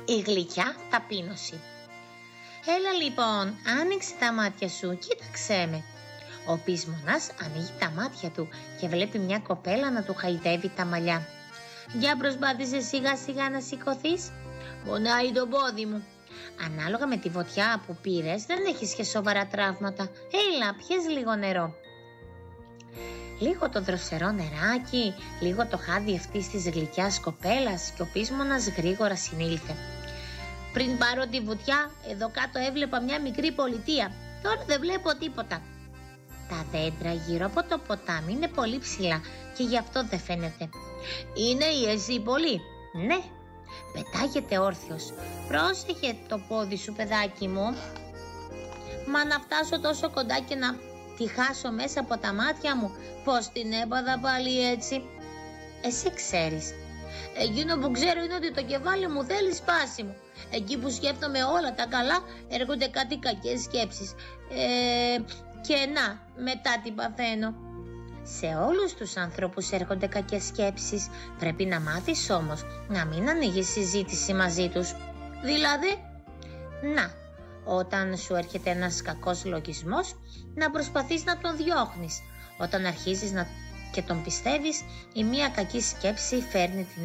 Η γλυκιά ταπείνωση. Έλα λοιπόν, άνοιξε τα μάτια σου, κοίταξέ με. Ο πείσμονας ανοίγει τα μάτια του και βλέπει μια κοπέλα να του χαϊδεύει τα μαλλιά. Για προσπάθησε σιγά σιγά να σηκωθείς. Πονάει το πόδι μου. Ανάλογα με τη βοτιά που πήρες δεν έχεις και σοβαρά τραύματα. Έλα, πιες λίγο νερό. Λίγο το δροσερό νεράκι, λίγο το χάδι αυτής της γλυκιάς κοπέλας και ο πείσμονας γρήγορα συνήλθε. Πριν πάρω τη βουτιά, εδώ κάτω έβλεπα μια μικρή πολιτεία. Τώρα δεν βλέπω τίποτα. Τα δέντρα γύρω από το ποτάμι είναι πολύ ψηλά και γι' αυτό δεν φαίνεται. Είναι η εσύ πολύ? Ναι. Πετάγεται όρθιος. Πρόσεχε το πόδι σου, παιδάκι μου. Μα να φτάσω τόσο κοντά και να τη χάσω μέσα από τα μάτια μου, πως την έπαθα πάλι έτσι? Εσύ ξέρεις. Εκείνο που ξέρω είναι ότι το κεφάλι μου θέλει σπάσιμο. Εκεί που σκέφτομαι όλα τα καλά έρχονται κάτι κακές σκέψεις. Και να, μετά την παθαίνω. Σε όλους τους ανθρώπους έρχονται κακές σκέψεις. Πρέπει να μάθεις όμως να μην ανοίγεις συζήτηση μαζί τους. Δηλαδή, να, όταν σου έρχεται ένας κακός λογισμός, να προσπαθείς να τον διώχνεις. Όταν αρχίζεις και τον πιστεύεις, η μία κακή σκέψη φέρνει την